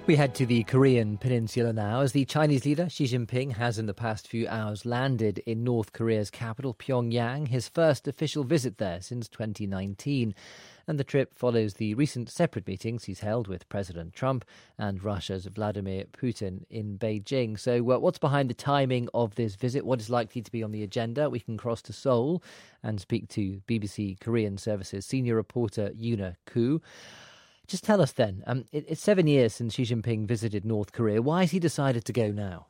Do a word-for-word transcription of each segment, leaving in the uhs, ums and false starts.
We head to the Korean peninsula now as the Chinese leader Xi Jinping has in the past few hours landed in North Korea's capital, Pyongyang, his first official visit there since twenty nineteen. And the trip follows the recent separate meetings he's held with President Trump and Russia's Vladimir Putin in Beijing. So uh, what's behind the timing of this visit? What is likely to be on the agenda? We can cross to Seoul and speak to B B C Korean Services senior reporter Yuna Koo. Just tell us then, um, it, it's seven years since Xi Jinping visited North Korea. Why has he decided to go now?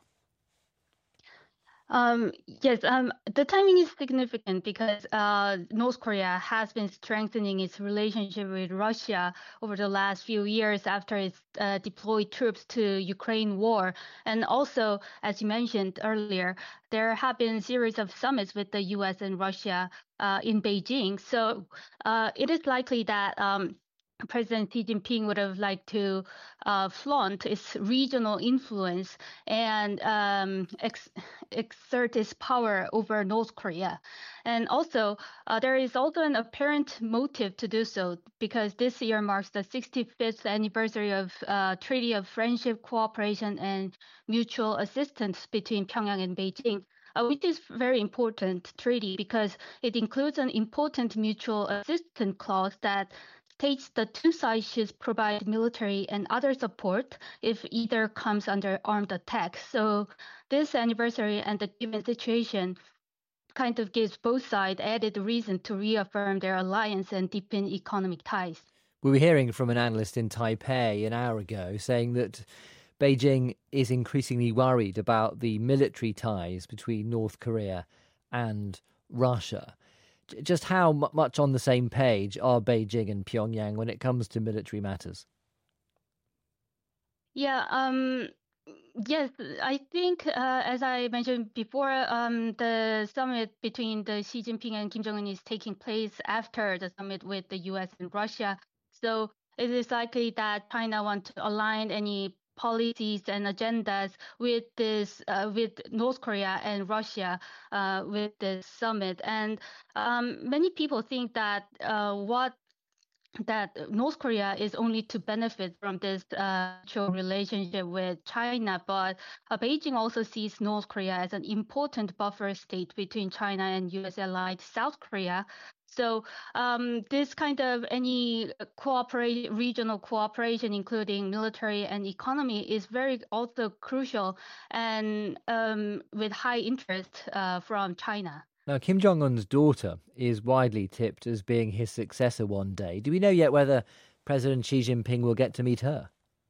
Um, yes, um, the timing is significant because uh, North Korea has been strengthening its relationship with Russia over the last few years after it uh, deployed troops to Ukraine war. And also, as you mentioned earlier, there have been a series of summits with the U S and Russia uh, in Beijing. So uh, it is likely that um, President Xi Jinping would have liked to uh, flaunt its regional influence and um, ex- exert its power over North Korea. And also, uh, there is also an apparent motive to do so because this year marks the sixty-fifth anniversary of uh, Treaty of Friendship, Cooperation, and Mutual Assistance between Pyongyang and Beijing. Uh, which is very important treaty because it includes an important mutual assistance clause that states the two sides should provide military and other support if either comes under armed attack. So this anniversary and the given situation kind of gives both sides added reason to reaffirm their alliance and deepen economic ties. We were hearing from an analyst in Taipei an hour ago saying that Beijing is increasingly worried about the military ties between North Korea and Russia. Just how much on the same page are Beijing and Pyongyang when it comes to military matters? Yeah, um, yes, I think, uh, as I mentioned before, um, the summit between the Xi Jinping and Kim Jong-un is taking place after the summit with the U S and Russia. So it is likely that China wants to align any policies and agendas with this, uh, with North Korea and Russia, uh, with this summit. And um, many people think that uh, what that North Korea is only to benefit from this uh, relationship with China, but uh, Beijing also sees North Korea as an important buffer state between China and U S allied South Korea. So um, this kind of any cooperate, regional cooperation, including military and economy, is very also crucial and um, with high interest uh, from China. Now, Kim Jong-un's daughter is widely tipped as being his successor one day. Do we know yet whether President Xi Jinping will get to meet her?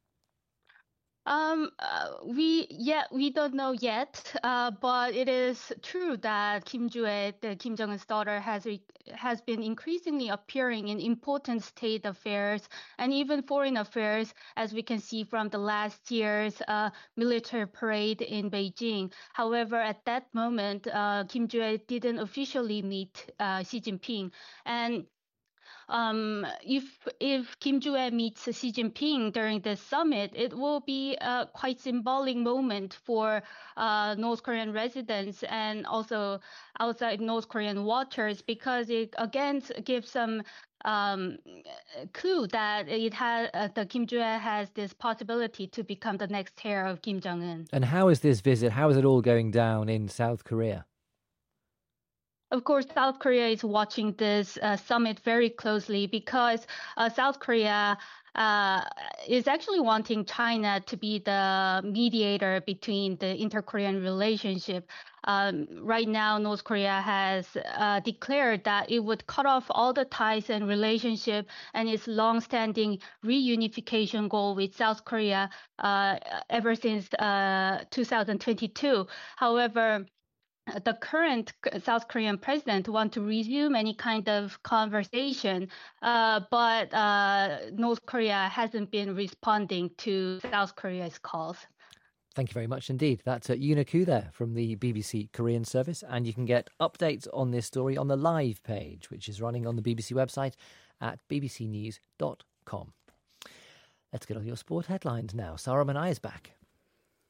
Um, uh, we yeah we don't know yet, uh, but it is true that Kim Joo-ae, the Kim Jong-un's daughter, has re- has been increasingly appearing in important state affairs and even foreign affairs, as we can see from the last year's uh, military parade in Beijing. However, at that moment, uh, Kim Joo-ae didn't officially meet uh, Xi Jinping, and Um, if if Kim Joo-ae meets Xi Jinping during this summit, it will be a quite symbolic moment for uh, North Korean residents and also outside North Korean waters because it again gives some um, clue that it has uh, the Kim Joo-ae has this possibility to become the next heir of Kim Jong-un. And how is this visit? How is it all going down in South Korea? Of course, South Korea is watching this uh, summit very closely because uh, South Korea uh, is actually wanting China to be the mediator between the inter-Korean relationship. Um, right now, North Korea has uh, declared that it would cut off all the ties and relationship and its long-standing reunification goal with South Korea uh, ever since uh, two thousand twenty-two. However, the current South Korean president want to resume any kind of conversation, uh, but uh, North Korea hasn't been responding to South Korea's calls. Thank you very much indeed. That's uh, Yuna Koo there from the B B C Korean Service, and you can get updates on this story on the live page, which is running on the B B C website at b b c news dot com. Let's get on your sport headlines now. Sarah Manai is back.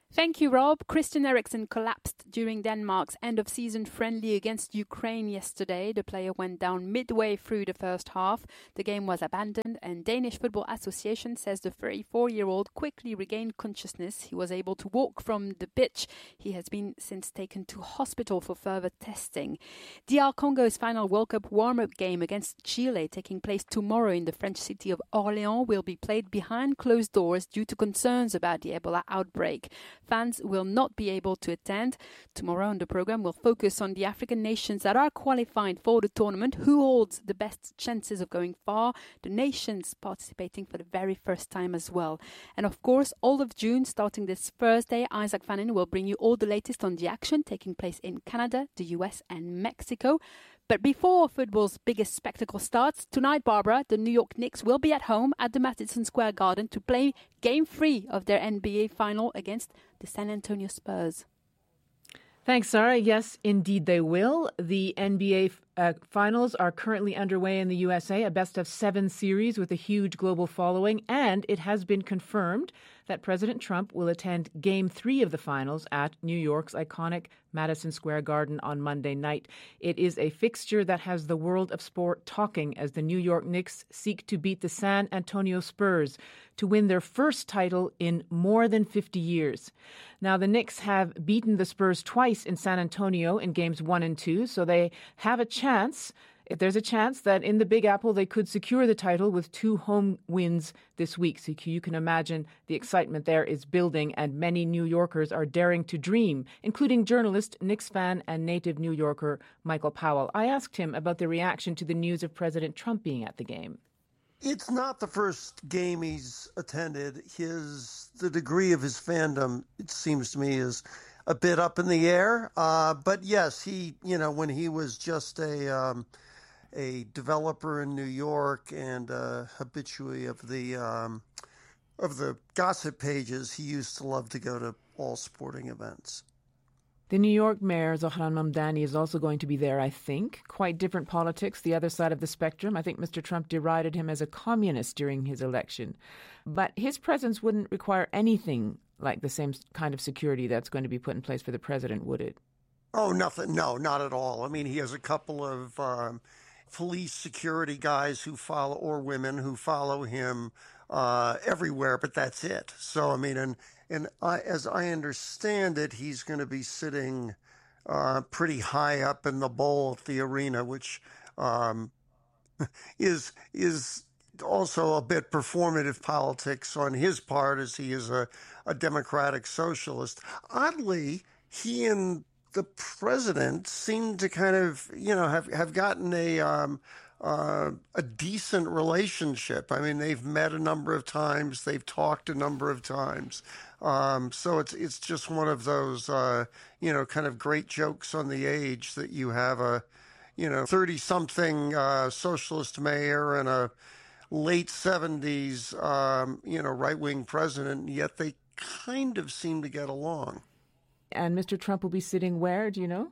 Thank you, Rob. Christian Eriksen collapsed during Denmark's end-of-season friendly against Ukraine yesterday. The player went down midway through the first half. The game was abandoned, and Danish Football Association says the thirty-four-year-old quickly regained consciousness. He was able to walk from the pitch. He has been since taken to hospital for further testing. D R Congo's final World Cup warm-up game against Chile, taking place tomorrow in the French city of Orléans, will be played behind closed doors due to concerns about the Ebola outbreak. Fans will not be able to attend. Tomorrow on the program, we'll focus on the African nations that are qualified for the tournament. Who holds the best chances of going far? The nations participating for the very first time as well. And of course, all of June, starting this Thursday, Isaac Fannin will bring you all the latest on the action taking place in Canada, the U S and Mexico. But before football's biggest spectacle starts, tonight, Barbara, the New York Knicks will be at home at the Madison Square Garden to play Game three of their N B A final against the San Antonio Spurs. Thanks, Sarah. Yes, indeed they will. The N B A uh, finals are currently underway in the U S A, a best-of-seven series with a huge global following, and it has been confirmed that President Trump will attend Game three of the finals at New York's iconic Madison Square Garden on Monday night. It is a fixture that has the world of sport talking as the New York Knicks seek to beat the San Antonio Spurs to win their first title in more than fifty years. Now, the Knicks have beaten the Spurs twice in San Antonio in games one and two, so they have a chance. If there's a chance that in the Big Apple they could secure the title with two home wins this week. So you can imagine the excitement there is building, and many New Yorkers are daring to dream, including journalist, Knicks fan, and native New Yorker Michael Powell. I asked him about the reaction to the news of President Trump being at the game. It's not the first game he's attended. His the degree of his fandom, it seems to me, is a bit up in the air. Uh, but yes, he, you know, when he was just a um, a developer in New York and uh, habitué of the um, of the gossip pages, he used to love to go to all sporting events. The New York mayor, Zohran Mamdani, is also going to be there, I think. Quite different politics, the other side of the spectrum. I think Mister Trump derided him as a communist during his election. But his presence wouldn't require anything like the same kind of security that's going to be put in place for the president, would it? Oh, nothing. No, not at all. I mean, he has a couple of um, police security guys who follow, or women who follow him uh, everywhere, but that's it. So, I mean, and And I, as I understand it, he's going to be sitting uh, pretty high up in the bowl at the arena, which um, is is also a bit performative politics on his part, as he is a, a democratic socialist. Oddly, he and the president seem to kind of, you know, have, have gotten a um, uh, a decent relationship. I mean, they've met a number of times. They've talked a number of times. Um, so it's it's just one of those, uh, you know, kind of great jokes on the age that you have a, you know, thirty-something uh, socialist mayor and a late seventies, um, you know, right-wing president, and yet they kind of seem to get along. And Mister Trump will be sitting where, do you know?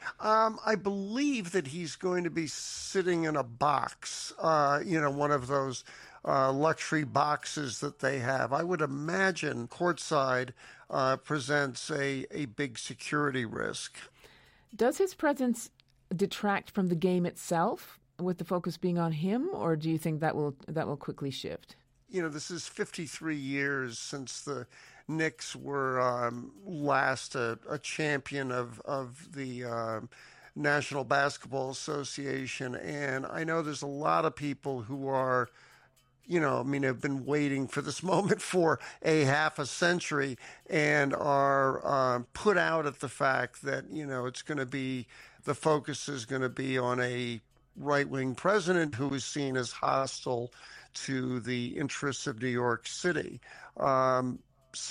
Um, I believe that he's going to be sitting in a box, uh, you know, one of those uh, luxury boxes that they have. I would imagine courtside uh, presents a, a big security risk. Does his presence detract from the game itself, with the focus being on him, or do you think that will that will quickly shift? You know, this is fifty-three years since the Knicks were um, last a, a champion of, of the uh, National Basketball Association. And I know there's a lot of people who are, you know, I mean, have been waiting for this moment for a half a century and are um, put out at the fact that, you know, it's going to be, the focus is going to be on a right-wing president who is seen as hostile to the interests of New York City. Um,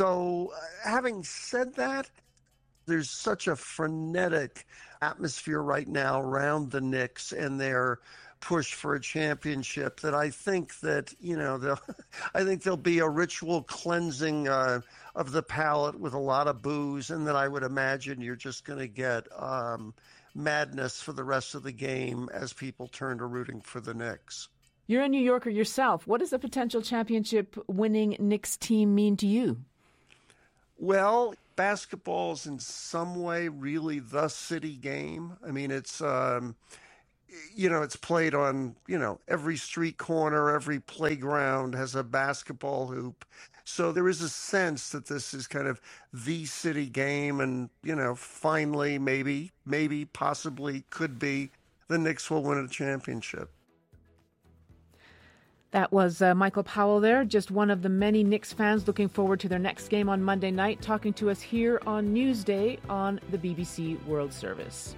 So having said that, there's such a frenetic atmosphere right now around the Knicks and their push for a championship that I think that, you know, I think there'll be a ritual cleansing uh, of the palate with a lot of booze, and then I would imagine you're just going to get um, madness for the rest of the game as people turn to rooting for the Knicks. You're a New Yorker yourself. What does a potential championship-winning Knicks team mean to you? Well, basketball is in some way really the city game. I mean, it's, um, you know, it's played on, you know, every street corner, every playground has a basketball hoop. So there is a sense that this is kind of the city game. And, you know, finally, maybe, maybe, possibly, could be, the Knicks will win a championship. That was uh, Michael Powell there, just one of the many Knicks fans looking forward to their next game on Monday night, talking to us here on Newsday on the B B C World Service.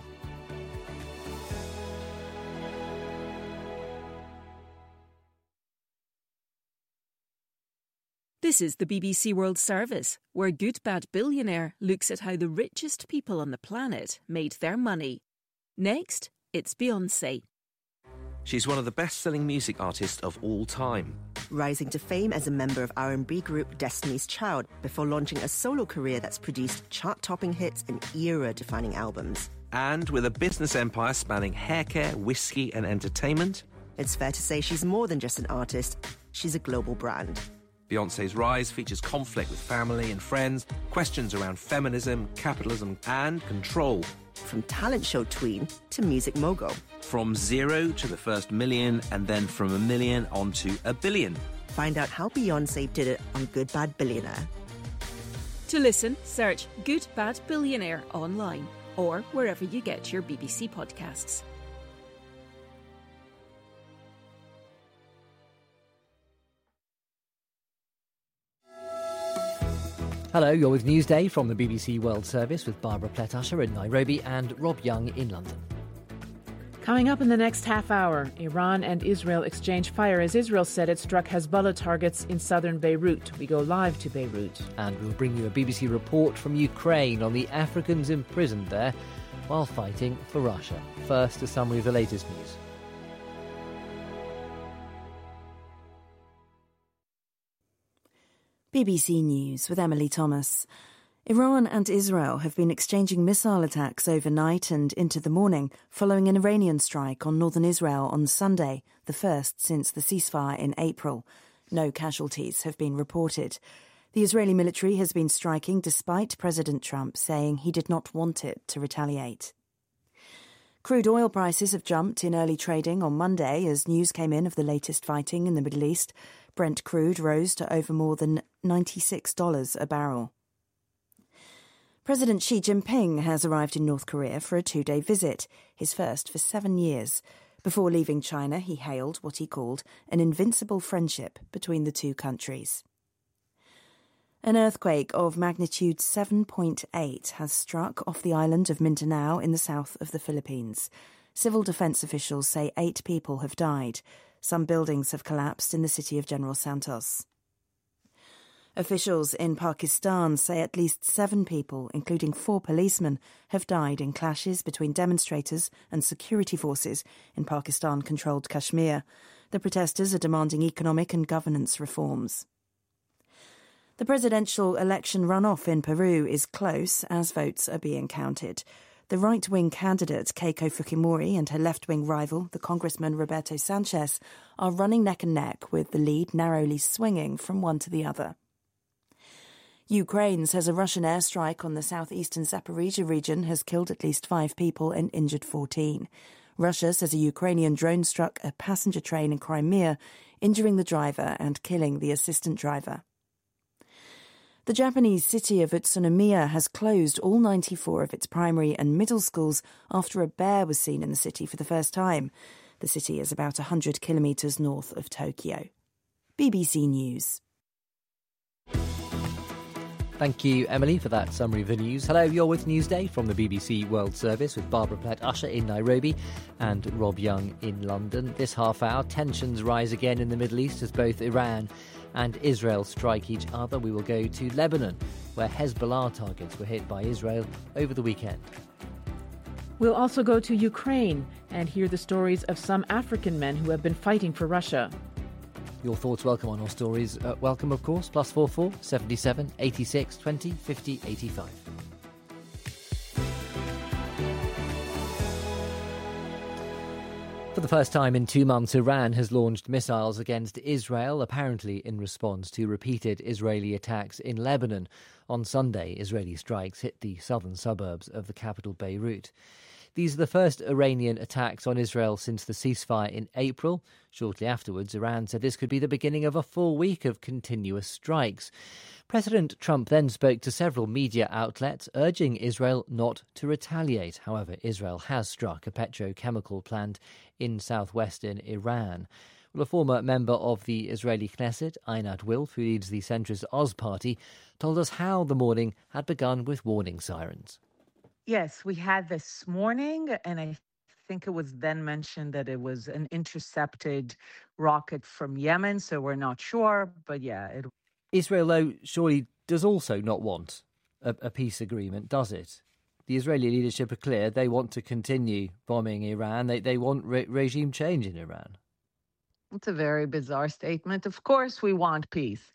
This is the B B C World Service, where Good Bad Billionaire looks at how the richest people on the planet made their money. Next, it's Beyoncé. She's one of the best-selling music artists of all time. Rising to fame as a member of R and B group Destiny's Child before launching a solo career that's produced chart-topping hits and era-defining albums. And with a business empire spanning haircare, whiskey and entertainment, it's fair to say she's more than just an artist, she's a global brand. Beyoncé's rise features conflict with family and friends, questions around feminism, capitalism and control. From talent show tween to music mogul. From zero to the first million, and then from a million onto a billion. Find out how Beyoncé did it on Good Bad Billionaire. To listen, search Good Bad Billionaire online or wherever you get your B B C podcasts. Hello, you're with Newsday from the B B C World Service with Barbara Plett-Usher in Nairobi and Rob Young in London. Coming up in the next half hour, Iran and Israel exchange fire as Israel said it struck Hezbollah targets in southern Beirut. We go live to Beirut. And we'll bring you a B B C report from Ukraine on the Africans imprisoned there while fighting for Russia. First, a summary of the latest news. B B C News with Emily Thomas. Iran and Israel have been exchanging missile attacks overnight and into the morning following an Iranian strike on northern Israel on Sunday, the first since the ceasefire in April. No casualties have been reported. The Israeli military has been striking despite President Trump saying he did not want it to retaliate. Crude oil prices have jumped in early trading on Monday as news came in of the latest fighting in the Middle East. Brent crude rose to over more than ninety-six dollars a barrel. President Xi Jinping has arrived in North Korea for a two-day visit, his first for seven years. Before leaving China, he hailed what he called an invincible friendship between the two countries. An earthquake of magnitude seven point eight has struck off the island of Mindanao in the south of the Philippines. Civil defense officials say eight people have died. Some buildings have collapsed in the city of General Santos. Officials in Pakistan say at least seven people, including four policemen, have died in clashes between demonstrators and security forces in Pakistan-controlled Kashmir. The protesters are demanding economic and governance reforms. The presidential election runoff in Peru is close as votes are being counted. The right-wing candidate Keiko Fujimori and her left-wing rival, the Congressman Roberto Sanchez, are running neck and neck with the lead narrowly swinging from one to the other. Ukraine says a Russian airstrike on the southeastern Zaporizhzhia region has killed at least five people and injured fourteen. Russia says a Ukrainian drone struck a passenger train in Crimea, injuring the driver and killing the assistant driver. The Japanese city of Utsunomiya has closed all ninety-four of its primary and middle schools after a bear was seen in the city for the first time. The city is about one hundred kilometres north of Tokyo. B B C News. Thank you, Emily, for that summary of the news. Hello, you're with Newsday from the B B C World Service with Barbara Plett-Usher in Nairobi and Rob Young in London. This half hour, tensions rise again in the Middle East as both Iran and Israel strike each other. We will go to Lebanon, where Hezbollah targets were hit by Israel over the weekend. We'll also go to Ukraine and hear the stories of some African men who have been fighting for Russia. Your thoughts welcome on our stories. Uh, welcome, of course, plus four four, seventy-seven, eighty-six, twenty, fifty, eighty-five. For the first time in two months, Iran has launched missiles against Israel, apparently in response to repeated Israeli attacks in Lebanon. On Sunday, Israeli strikes hit the southern suburbs of the capital, Beirut. These are the first Iranian attacks on Israel since the ceasefire in April. Shortly afterwards, Iran said this could be the beginning of a full week of continuous strikes. President Trump then spoke to several media outlets, urging Israel not to retaliate. However, Israel has struck a petrochemical plant in southwestern Iran. Well, a former member of the Israeli Knesset, Einat Wilf, who leads the centrist Oz party, told us how the morning had begun with warning sirens. Yes, we had this morning, and I think it was then mentioned that it was an intercepted rocket from Yemen, so we're not sure, but yeah. It... Israel, though, surely does also not want a, a peace agreement, does it? The Israeli leadership are clear. They want to continue bombing Iran. They, they want re- regime change in Iran. It's a very bizarre statement. Of course we want peace.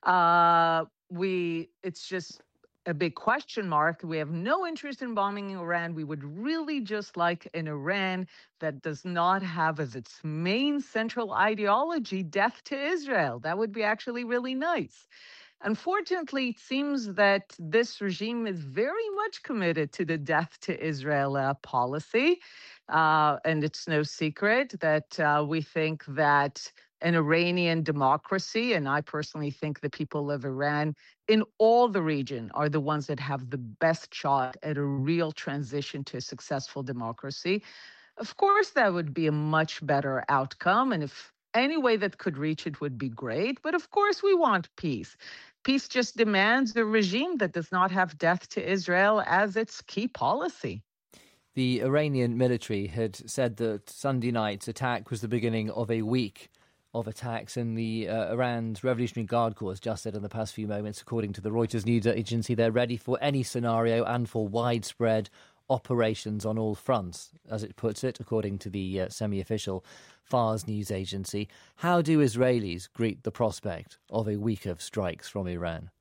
Uh, we, it's just... a big question mark. We have no interest in bombing Iran. We would really just like an Iran that does not have as its main central ideology death to Israel. That would be actually really nice. Unfortunately, it seems that this regime is very much committed to the death to Israel uh, policy. Uh, and it's no secret that uh, we think that an Iranian democracy, and I personally think the people of Iran in all the region are the ones that have the best shot at a real transition to a successful democracy. Of course, that would be a much better outcome. And if any way that could reach it would be great. But of course, we want peace. Peace just demands a regime that does not have death to Israel as its key policy. The Iranian military had said that Sunday night's attack was the beginning of a week of attacks, and the uh, Iran's Revolutionary Guard Corps just said in the past few moments, according to the Reuters news agency, they're ready for any scenario and for widespread operations on all fronts, as it puts it, according to the uh, semi-official Fars news agency. How do Israelis greet the prospect of a week of strikes from Iran?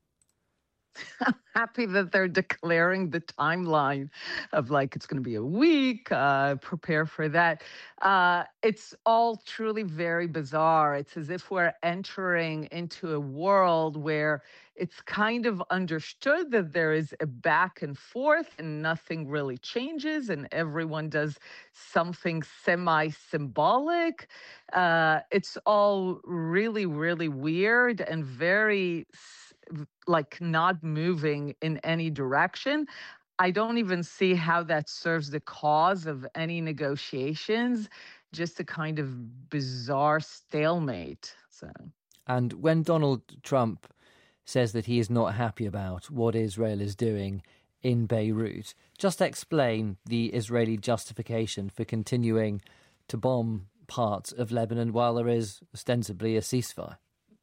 I'm happy that they're declaring the timeline of like it's going to be a week, uh, prepare for that. Uh, it's all truly very bizarre. It's as if we're entering into a world where it's kind of understood that there is a back and forth and nothing really changes and everyone does something semi-symbolic. Uh, it's all really, really weird and very like not moving in any direction. I don't even see how that serves the cause of any negotiations, just a kind of bizarre stalemate. So, and when Donald Trump says that he is not happy about what Israel is doing in Beirut, just explain the Israeli justification for continuing to bomb parts of Lebanon while there is ostensibly a ceasefire.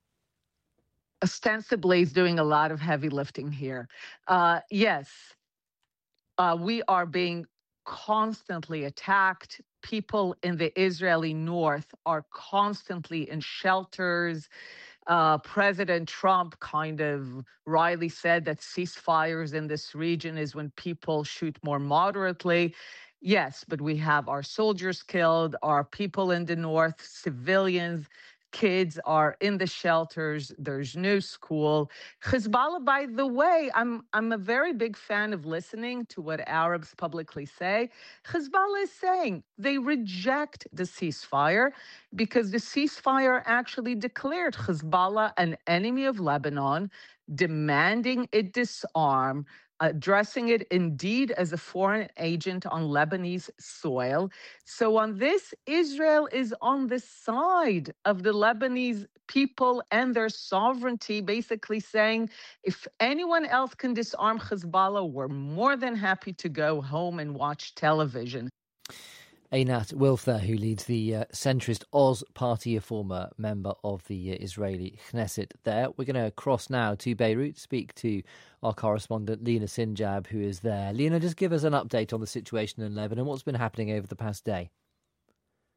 Ostensibly is doing a lot of heavy lifting here. Uh, yes, uh, we are being constantly attacked. People in the Israeli north are constantly in shelters. Uh, President Trump kind of wryly said that ceasefires in this region is when people shoot more moderately. Yes, but we have our soldiers killed, our people in the north, civilians. Kids are in the shelters. There's no school. Hezbollah, by the way, I'm I'm a very big fan of listening to what Arabs publicly say. Hezbollah is saying they reject the ceasefire because the ceasefire actually declared Hezbollah an enemy of Lebanon, demanding it disarm, addressing it indeed as a foreign agent on Lebanese soil. So on this, Israel is on the side of the Lebanese people and their sovereignty, basically saying, if anyone else can disarm Hezbollah, we're more than happy to go home and watch television. Einat Wilf there, who leads the uh, centrist Oz party, a former member of the uh, Israeli Knesset there. We're going to cross now to Beirut, speak to our correspondent Lina Sinjab, who is there. Lina, just give us an update on the situation in Lebanon. What's been happening over the past day?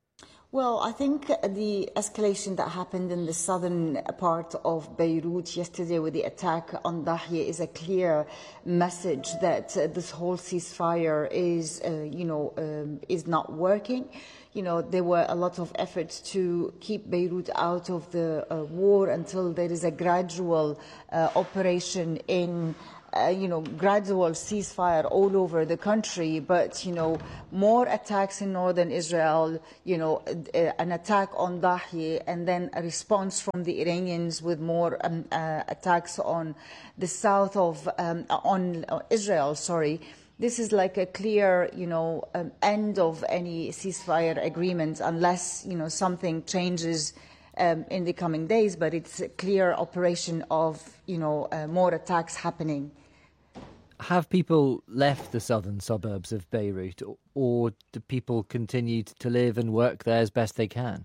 Well, I think the escalation that happened in the southern part of Beirut yesterday with the attack on Dahye is a clear message that uh, this whole ceasefire is, uh, you know, um, is not working. You know, there were a lot of efforts to keep Beirut out of the uh, war until there is a gradual uh, operation in Uh, you know, gradual ceasefire all over the country, but, you know, more attacks in northern Israel, you know, uh, an attack on Dahye, and then a response from the Iranians with more um, uh, attacks on the south of, um, on uh, Israel, sorry. This is like a clear, you know, um, end of any ceasefire agreement unless, you know, something changes Um, in the coming days, but it's a clear operation of, you know, uh, more attacks happening. Have people left the southern suburbs of Beirut, or do people continue to live and work there as best they can?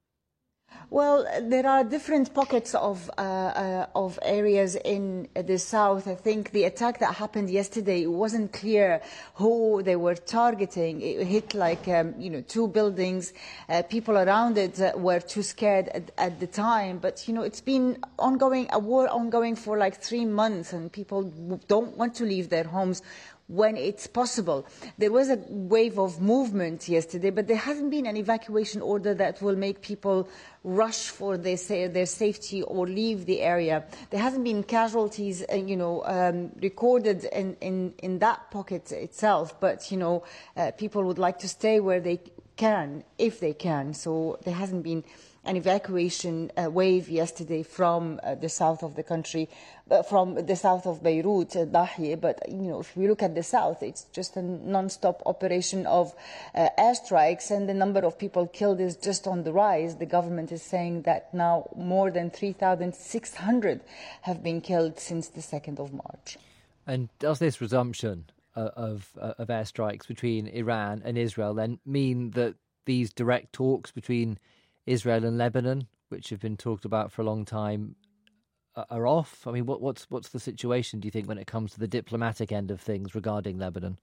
Well, there are different pockets of uh, uh, of areas in the south. I think the attack that happened yesterday, it wasn't clear who they were targeting. It hit like um, you know two buildings. Uh, people around it uh, were too scared at, at the time. But you know it's been ongoing, a war ongoing for like three months, and people don't want to leave their homes when it's possible. There was a wave of movement yesterday, but there hasn't been an evacuation order that will make people rush for their, their safety or leave the area. There hasn't been casualties, uh, you know, um, recorded in, in, in that pocket itself, but, you know, uh, people would like to stay where they can, if they can. So there hasn't been an evacuation uh, wave yesterday from uh, the south of the country, uh, from the south of Beirut, uh, Dahye. But, you know, if we look at the south, it's just a non-stop operation of uh, airstrikes, and the number of people killed is just on the rise. The government is saying that now more than three thousand six hundred have been killed since the second of March. And does this resumption uh, of, uh, of airstrikes between Iran and Israel then mean that these direct talks between Israel and Lebanon, which have been talked about for a long time, are off? I mean, what, what's what's the situation, do you think, when it comes to the diplomatic end of things regarding Lebanon?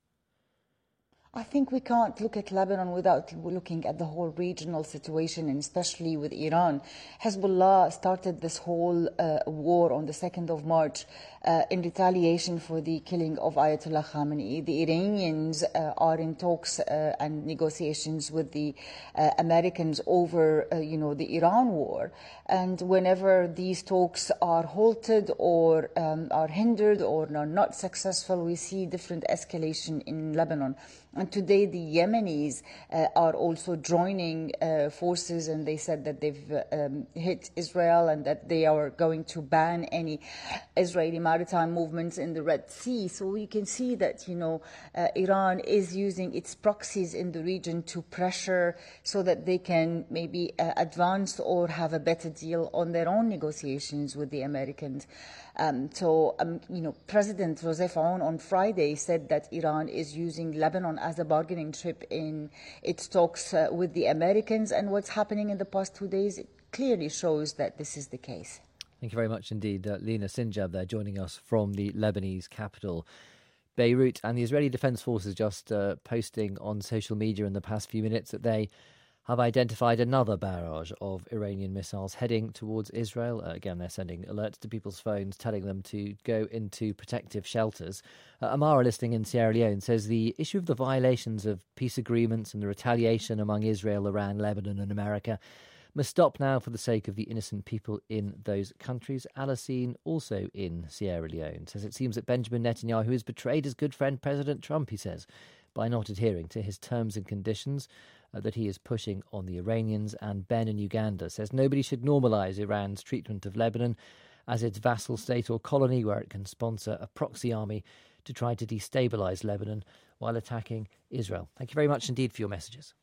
I think we can't look at Lebanon without looking at the whole regional situation, and especially with Iran. Hezbollah started this whole uh, war on the second of March uh, in retaliation for the killing of Ayatollah Khamenei. The Iranians uh, are in talks uh, and negotiations with the uh, Americans over, uh, you know, the Iran war. And whenever these talks are halted or um, are hindered or are not successful, we see different escalation in Lebanon. And today the Yemenis uh, are also joining uh, forces, and they said that they've um, hit Israel and that they are going to ban any Israeli maritime movements in the Red Sea. So we can see that, you know, uh, Iran is using its proxies in the region to pressure so that they can maybe uh, advance or have a better deal on their own negotiations with the Americans. Um, so, um, you know, President Joseph Aoun on Friday said that Iran is using Lebanon as a bargaining chip in its talks uh, with the Americans. And what's happening in the past two days clearly shows that this is the case. Thank you very much indeed. Uh, Lina Sinjab there joining us from the Lebanese capital, Beirut. And the Israeli Defense Forces just uh, posting on social media in the past few minutes that they have identified another barrage of Iranian missiles heading towards Israel. Uh, again, they're sending alerts to people's phones telling them to go into protective shelters. Uh, Amara, listening in Sierra Leone, says the issue of the violations of peace agreements and the retaliation among Israel, Iran, Lebanon and America must stop now for the sake of the innocent people in those countries. Alasine, also in Sierra Leone, says it seems that Benjamin Netanyahu has betrayed his good friend President Trump, he says, by not adhering to his terms and conditions uh, that he is pushing on the Iranians. And Ben in Uganda says nobody should normalise Iran's treatment of Lebanon as its vassal state or colony where it can sponsor a proxy army to try to destabilise Lebanon while attacking Israel. Thank you very much indeed for your messages.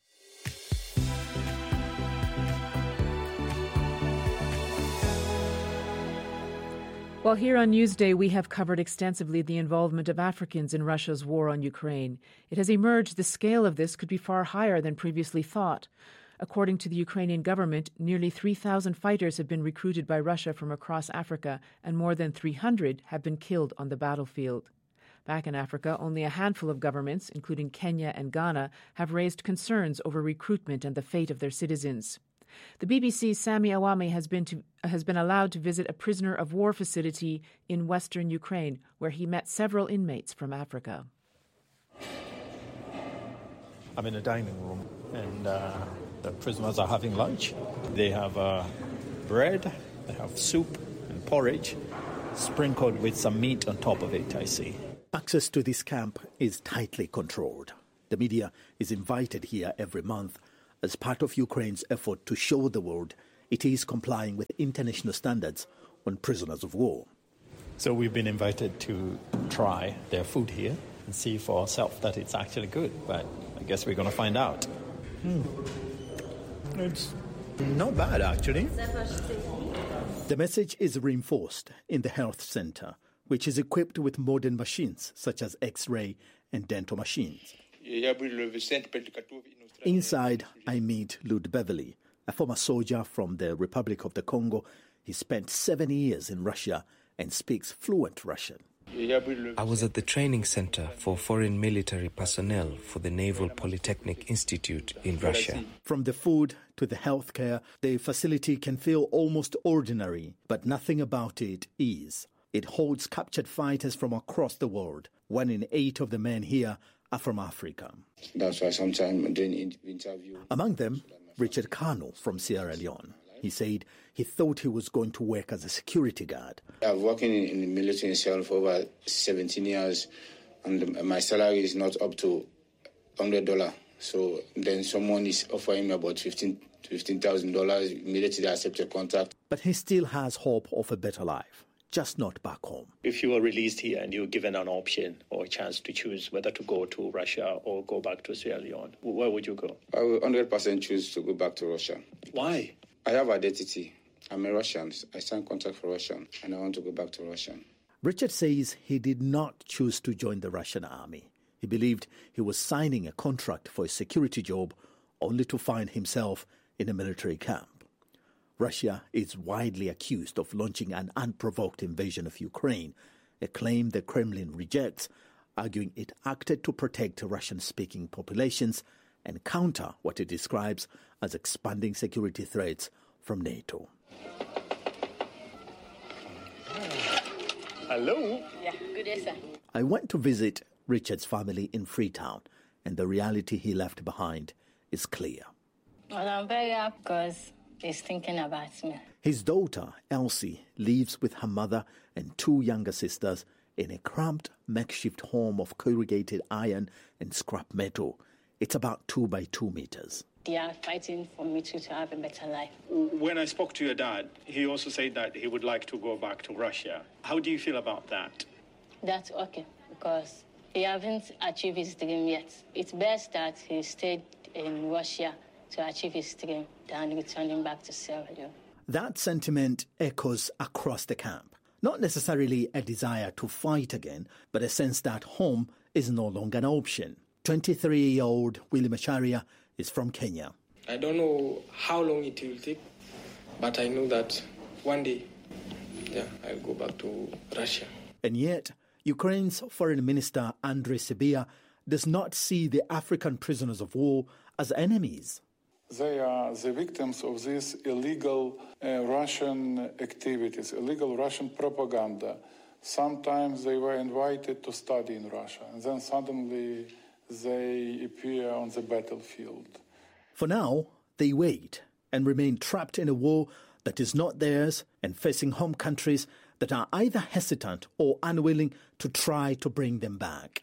Well, here on Newsday, we have covered extensively the involvement of Africans in Russia's war on Ukraine. It has emerged the scale of this could be far higher than previously thought. According to the Ukrainian government, nearly three thousand fighters have been recruited by Russia from across Africa, and more than three hundred have been killed on the battlefield. Back in Africa, only a handful of governments, including Kenya and Ghana, have raised concerns over recruitment and the fate of their citizens. The B B C's Sami Awami has been to, has been allowed to visit a prisoner of war facility in western Ukraine, where he met several inmates from Africa. I'm in a dining room, and uh, the prisoners are having lunch. They have uh, bread, they have soup and porridge, sprinkled with some meat on top of it, I see. Access to this camp is tightly controlled. The media is invited here every month as part of Ukraine's effort to show the world it is complying with international standards on prisoners of war. So we've been invited to try their food here and see for ourselves that it's actually good, but I guess we're going to find out. Hmm. It's not bad, actually. The message is reinforced in the health center, which is equipped with modern machines such as X-ray and dental machines. Inside, I meet Lud Beverly, a former soldier from the Republic of the Congo. He spent seven years in Russia and speaks fluent Russian. I was at the training center for foreign military personnel for the Naval Polytechnic Institute in Russia. From the food to the healthcare, the facility can feel almost ordinary, but nothing about it is. It holds captured fighters from across the world. One in eight of the men here are from Africa. That's why sometimes during the interview... Among them, Richard Kano from Sierra Leone. He said he thought he was going to work as a security guard. I've worked in, in the military itself for over seventeen years, and my salary is not up to one hundred dollars. So then someone is offering me about fifteen thousand dollars. Immediately I accept a contract. But he still has hope of a better life, just not back home. If you were released here and you were given an option or a chance to choose whether to go to Russia or go back to Sierra Leone, where would you go? I would one hundred percent choose to go back to Russia. Why? I have identity. I'm a Russian. I signed contract for Russia, and I want to go back to Russia. Richard says he did not choose to join the Russian army. He believed he was signing a contract for a security job, only to find himself in a military camp. Russia is widely accused of launching an unprovoked invasion of Ukraine, a claim the Kremlin rejects, arguing it acted to protect Russian-speaking populations and counter what it describes as expanding security threats from NATO. Hello? Yeah, good day, sir. I went to visit Richard's family in Freetown, and the reality he left behind is clear. Well, I'm very happy because he's thinking about me. His daughter, Elsie, lives with her mother and two younger sisters in a cramped makeshift home of corrugated iron and scrap metal. It's about two by two meters. They are fighting for me to, to have a better life. When I spoke to your dad, he also said that he would like to go back to Russia. How do you feel about that? That's okay, because he hasn't achieved his dream yet. It's best that he stayed in Russia to achieve his dream than returning back to Sierra Leone. That sentiment echoes across the camp. Not necessarily a desire to fight again, but a sense that home is no longer an option. twenty-three-year-old Willie Macharia is from Kenya. I don't know how long it will take, but I know that one day, yeah, I'll go back to Russia. And yet, Ukraine's Foreign Minister Andrei Sybiha does not see the African prisoners of war as enemies. They are the victims of these illegal uh, Russian activities, illegal Russian propaganda. Sometimes they were invited to study in Russia, and then suddenly they appear on the battlefield. For now, they wait and remain trapped in a war that is not theirs and facing home countries that are either hesitant or unwilling to try to bring them back.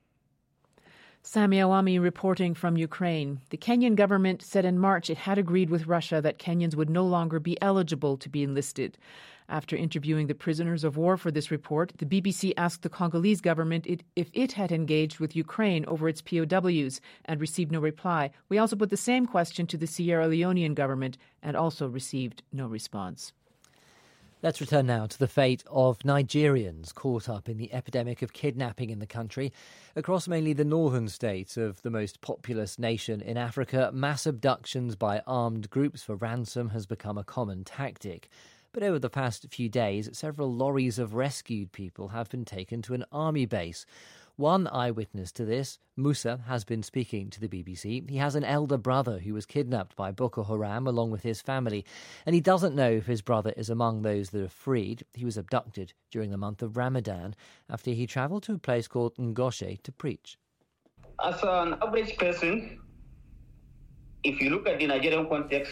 Sami Awami reporting from Ukraine. The Kenyan government said in March it had agreed with Russia that Kenyans would no longer be eligible to be enlisted. After interviewing the prisoners of war for this report, the B B C asked the Congolese government it, if it had engaged with Ukraine over its P O Ws and received no reply. We also put the same question to the Sierra Leonean government and also received no response. Let's return now to the fate of Nigerians caught up in the epidemic of kidnapping in the country. Across mainly the northern states of the most populous nation in Africa, mass abductions by armed groups for ransom has become a common tactic. But over the past few days, several lorries of rescued people have been taken to an army base. One eyewitness to this, Musa, has been speaking to the B B C. He has an elder brother who was kidnapped by Boko Haram along with his family, and he doesn't know if his brother is among those that are freed. He was abducted during the month of Ramadan after he travelled to a place called Ngoshe to preach. As an average person, if you look at the Nigerian context,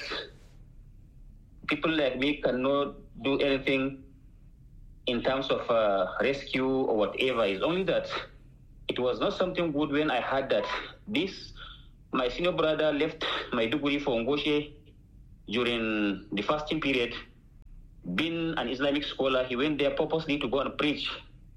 people like me cannot do anything in terms of uh, rescue or whatever. It's only that it was not something good when I heard that this, my senior brother left Maiduguri for Ngoshe during the fasting period. Being an Islamic scholar, he went there purposely to go and preach.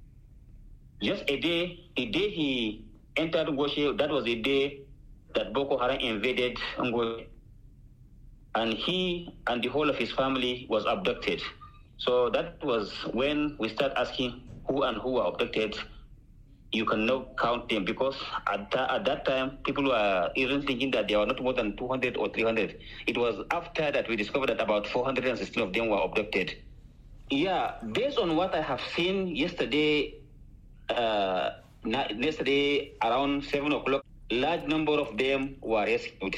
Just a day, the day he entered Ngoshe, that was the day that Boko Haram invaded Ngoshe. And he and the whole of his family was abducted. So that was when we start asking who and who were abducted. You cannot count them because at, th- at that time, people were even thinking that there were not more than two hundred or three hundred. It was after that we discovered that about four hundred sixteen of them were abducted. Yeah, based on what I have seen yesterday, uh, yesterday around seven o'clock, large number of them were rescued.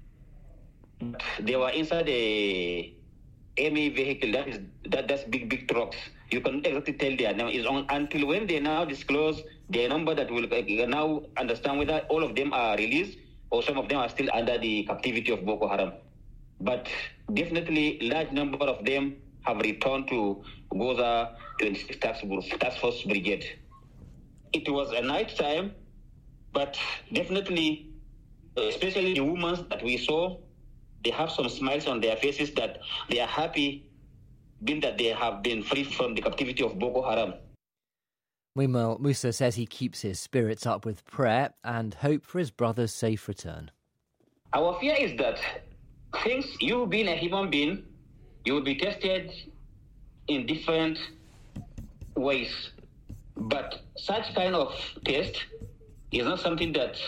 They were inside a M A vehicle, that is that that's big, big trucks. You cannot exactly tell their name. It's on until when they now disclose their number that will uh, now understand whether all of them are released or some of them are still under the captivity of Boko Haram. But definitely, large number of them have returned to Goza twenty-six Task Force Brigade. It was a night time, but definitely, especially the women that we saw, they have some smiles on their faces that they are happy being that they have been free from the captivity of Boko Haram. Meanwhile, Musa says he keeps his spirits up with prayer and hope for his brother's safe return. Our fear is that since you being a human being, you will be tested in different ways. But such kind of test is not something that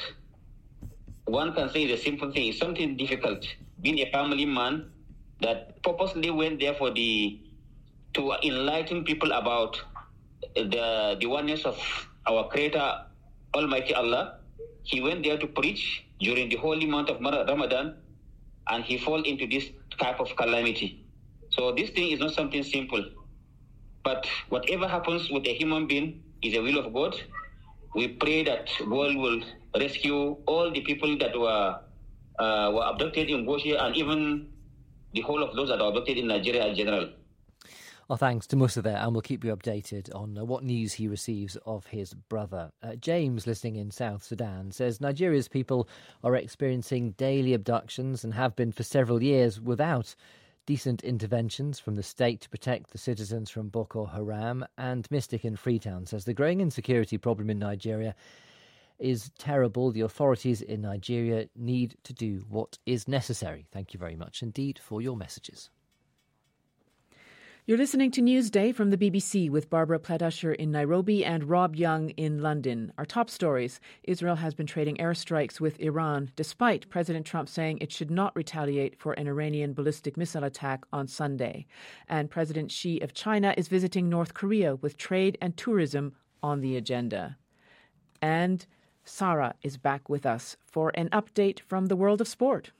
one can say is a simple thing. It's something difficult. Being a family man that purposely went there for the to enlighten people about the the oneness of our Creator, Almighty Allah. He went there to preach during the holy month of Ramadan, and he fell into this type of calamity. So this thing is not something simple. But whatever happens with a human being is a will of God. We pray that God will rescue all the people that were uh, were abducted in Ngoshe and even the whole of those that are abducted in Nigeria in general. Well, thanks to Musa there, and we'll keep you updated on uh, what news he receives of his brother. Uh, James, listening in South Sudan, says Nigeria's people are experiencing daily abductions and have been for several years without decent interventions from the state to protect the citizens from Boko Haram. And Mystic in Freetown says the growing insecurity problem in Nigeria is terrible. The authorities in Nigeria need to do what is necessary. Thank you very much indeed for your messages. You're listening to Newsday from the B B C with Barbara Pladusher in Nairobi and Rob Young in London. Our top stories: Israel has been trading airstrikes with Iran, despite President Trump saying it should not retaliate for an Iranian ballistic missile attack on Sunday. And President Xi of China is visiting North Korea with trade and tourism on the agenda. And Sarah is back with us for an update from the world of sport.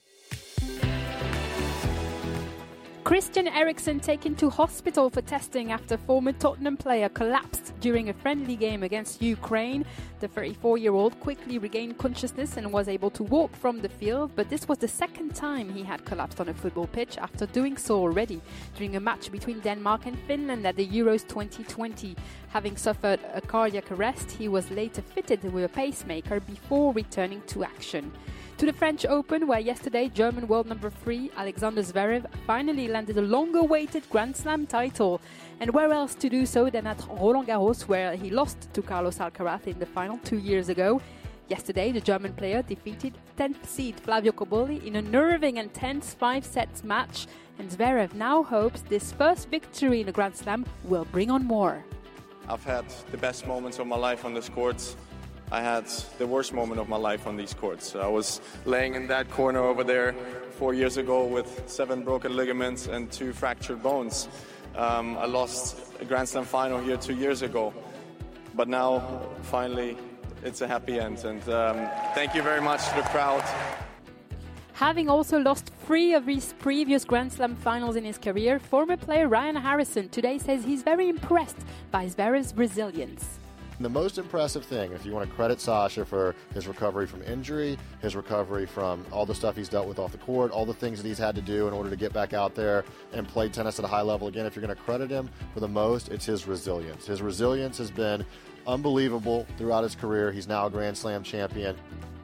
Christian Eriksen taken to hospital for testing after former Tottenham player collapsed during a friendly game against Ukraine. The thirty-four-year-old quickly regained consciousness and was able to walk from the field, but this was the second time he had collapsed on a football pitch after doing so already during a match between Denmark and Finland at the Euros twenty twenty. Having suffered a cardiac arrest, he was later fitted with a pacemaker before returning to action. To the French Open, where yesterday German world number three Alexander Zverev finally landed a longer-awaited Grand Slam title. And where else to do so than at Roland Garros, where he lost to Carlos Alcaraz in the final two years ago. Yesterday, the German player defeated tenth seed Flavio Cobolli in a nerving and tense five-sets match. And Zverev now hopes this first victory in a Grand Slam will bring on more. I've had the best moments of my life on this court. I had the worst moment of my life on these courts. I was laying in that corner over there, four years ago with seven broken ligaments and two fractured bones. Um, I lost a Grand Slam final here two years ago, but now, finally, it's a happy end. And um, thank you very much to the crowd. Having also lost three of his previous Grand Slam finals in his career, former player Ryan Harrison today says he's very impressed by Zverev's resilience. The most impressive thing, if you want to credit Sasha for his recovery from injury, his recovery from all the stuff he's dealt with off the court, all the things that he's had to do in order to get back out there and play tennis at a high level again, if you're going to credit him for the most, it's his resilience. His resilience has been unbelievable throughout his career. He's now a Grand Slam champion.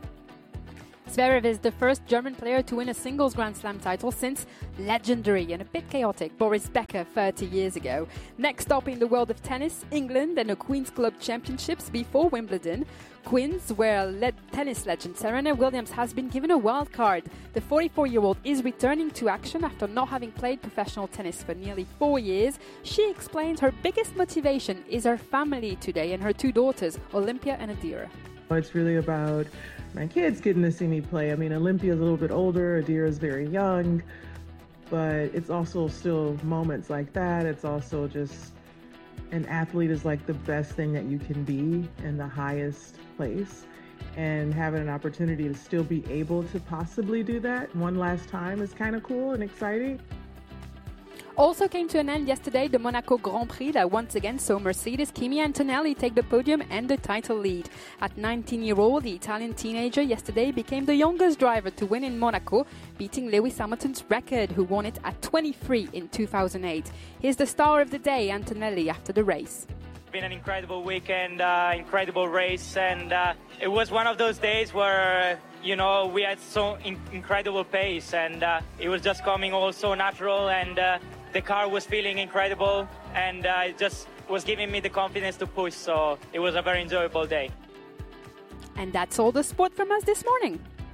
Zverev is the first German player to win a singles Grand Slam title since legendary and a bit chaotic Boris Becker thirty years ago. Next stop in the world of tennis, England and the Queen's Club Championships before Wimbledon. Queens, where le- tennis legend Serena Williams has been given a wild card. The forty-four-year-old is returning to action after not having played professional tennis for nearly four years. She explains her biggest motivation is her family today and her two daughters, Olympia and Adira. It's really about my kids getting to see me play. I mean, Olympia's a little bit older, Adira's very young, but it's also still moments like that. It's also just an athlete is like the best thing that you can be in the highest place. And having an opportunity to still be able to possibly do that one last time is kind of cool and exciting. Also came to an end yesterday the Monaco Grand Prix that once again saw Mercedes Kimi Antonelli take the podium and the title lead. At nineteen-year-old, the Italian teenager yesterday became the youngest driver to win in Monaco, beating Lewis Hamilton's record, who won it at twenty-three in two thousand eight. Here's the star of the day, Antonelli, after the race. It's been an incredible weekend, uh, incredible race, and uh, it was one of those days where, you know, we had so in- incredible pace, and uh, it was just coming all so natural, and uh, the car was feeling incredible, and uh, it just was giving me the confidence to push, so it was a very enjoyable day. And that's all the sport from us this morning.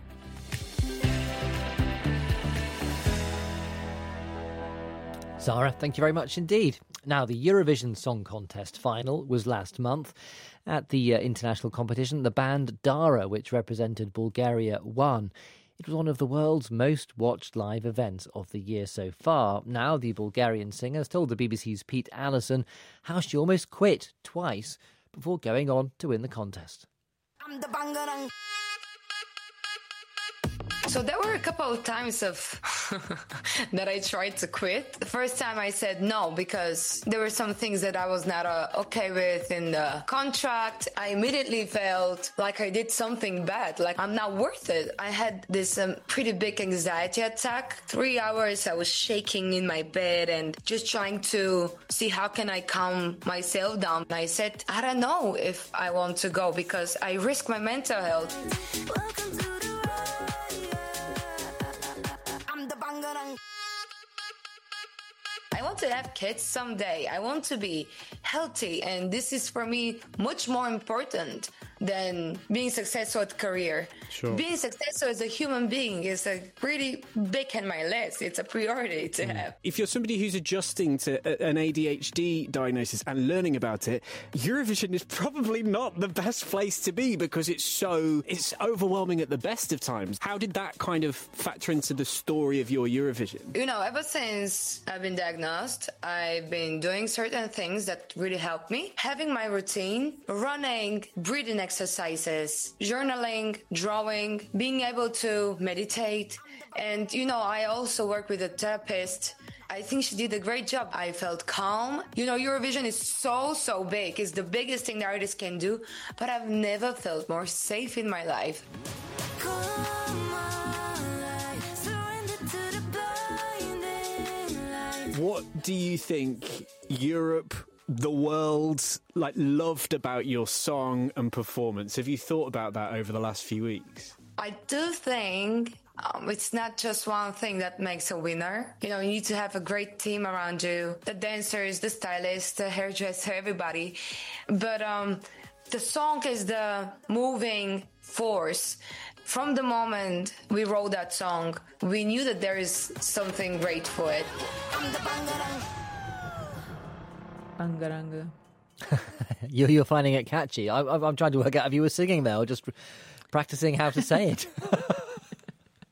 Zara, thank you very much indeed. Now, the Eurovision Song Contest final was last month. At the uh, international competition, the band Dara, which represented Bulgaria, won. It was one of the world's most watched live events of the year so far. Now, the Bulgarian singer has told the B B C's Pete Allison how she almost quit twice before going on to win the contest. I'm the bangarang. So there were a couple of times of that I tried to quit. The first time I said no because there were some things that I was not uh, okay with in the contract. I immediately felt like I did something bad, like I'm not worth it. I had this um, pretty big anxiety attack. Three hours I was shaking in my bed and just trying to see how can I calm myself down. And I said, I don't know if I want to go because I risk my mental health. Welcome to I want to have kids someday. I want to be healthy, and this is for me much more important than being successful at career. Sure. Being successful as a human being is a pretty big on my list. It's a priority to have. If you're somebody who's adjusting to a, an A D H D diagnosis and learning about it, Eurovision is probably not the best place to be because it's so it's overwhelming at the best of times. How did that kind of factor into the story of your Eurovision? You know, ever since I've been diagnosed, I've been doing certain things that really help me. Having my routine, running, breathing exercises, journaling, drawing, being able to meditate. And, you know, I also work with a therapist. I think she did a great job. I felt calm. You know, Eurovision is so, so big. It's the biggest thing the artist can do. But I've never felt more safe in my life. What do you think Europe, the world, like loved about your song and performance? Have you thought about that over the last few weeks? I do think um, it's not just one thing that makes a winner. You know, you need to have a great team around you, the dancers, the stylist, the hairdresser, everybody. But um, the song is the moving force. From the moment we wrote that song, we knew that there is something great for it. Bangaranga. you're, you're finding it catchy. I, I'm trying to work out if you were singing there or just practicing how to say it.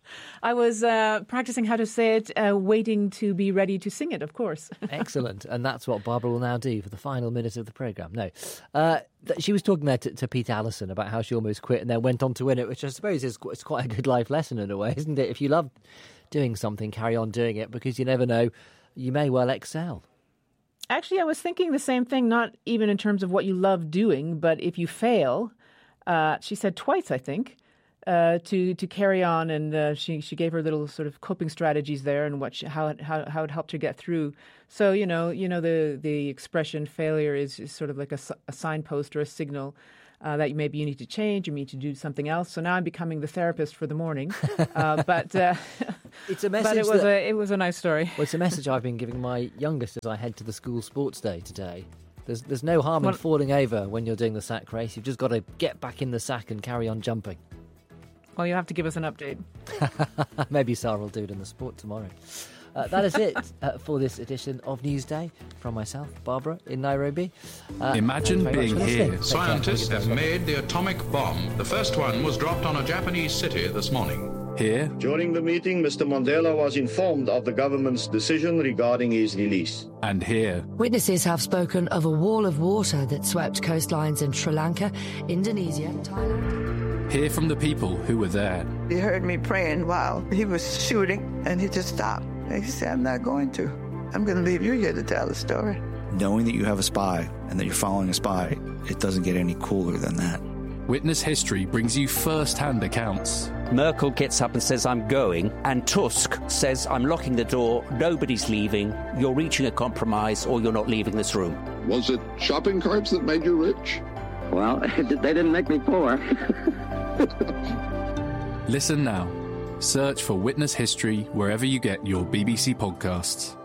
I was uh, practicing how to say it, uh, waiting to be ready to sing it, of course. Excellent. And that's what Barbara will now do for the final minute of the programme. No. Uh, th- she was talking there to, to Pete Allison about how she almost quit and then went on to win it, which I suppose is it's quite a good life lesson in a way, isn't it? If you love doing something, carry on doing it, because you never know, you may well excel. Actually, I was thinking the same thing, not even in terms of what you love doing, but if you fail, uh, she said twice, I think, uh, to to carry on, and uh, she she gave her little sort of coping strategies there, and what she, how it, how how it helped her get through. So you know you know the the expression failure is, is sort of like a, a signpost or a signal. Uh, that maybe you need to change, you need to do something else. So now I'm becoming the therapist for the morning. Uh, but uh, it's a message. But it was that, a it was a nice story. Well, it's a message I've been giving my youngest as I head to the school sports day today. There's there's no harm well, in falling over when you're doing the sack race. You've just got to get back in the sack and carry on jumping. Well, you have to give us an update. Maybe Sarah will do it in the sport tomorrow. Uh, that is it uh, for this edition of Newsday. From myself, Barbara, in Nairobi. Uh, Imagine being here. Take Scientists have made the atomic bomb. The first one was dropped on a Japanese city this morning. Here. During the meeting, Mister Mandela was informed of the government's decision regarding his release. And here. Witnesses have spoken of a wall of water that swept coastlines in Sri Lanka, Indonesia, Thailand. Hear from the people who were there. He heard me praying while he was shooting, and he just stopped. And he said, I'm not going to. I'm going to leave you here to tell the story. Knowing that you have a spy and that you're following a spy, it doesn't get any cooler than that. Witness History brings you first-hand accounts. Merkel gets up and says, I'm going, and Tusk says, I'm locking the door, nobody's leaving, you're reaching a compromise, or you're not leaving this room. Was it shopping carts that made you rich? Well, they didn't make me poor. Listen now. Search for Witness History wherever you get your B B C podcasts.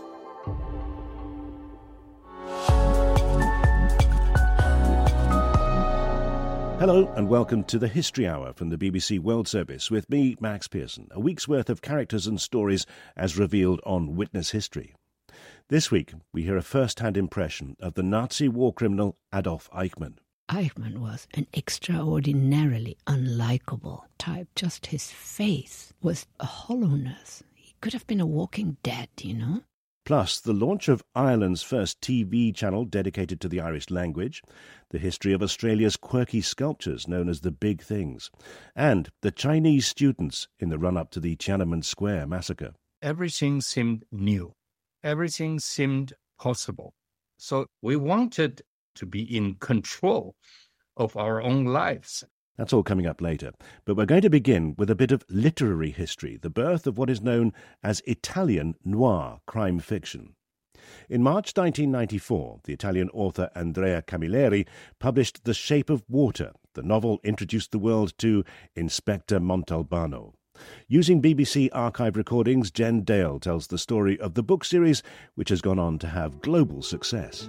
Hello and welcome to the History Hour from the B B C World Service with me, Max Pearson, a week's worth of characters and stories as revealed on Witness History. This week, we hear a first-hand impression of the Nazi war criminal Adolf Eichmann. Eichmann was an extraordinarily unlikable type. Just his face was a hollowness. He could have been a walking dead, you know? Plus, the launch of Ireland's first T V channel dedicated to the Irish language, the history of Australia's quirky sculptures known as the Big Things, and the Chinese students in the run-up to the Tiananmen Square massacre. Everything seemed new. Everything seemed possible. So we wanted to be in control of our own lives. That's all coming up later. But we're going to begin with a bit of literary history, the birth of what is known as Italian noir crime fiction. In March nineteen ninety-four, the Italian author Andrea Camilleri published The Shape of Water. The novel introduced the world to Inspector Montalbano. Using B B C archive recordings, Jen Dale tells the story of the book series, which has gone on to have global success.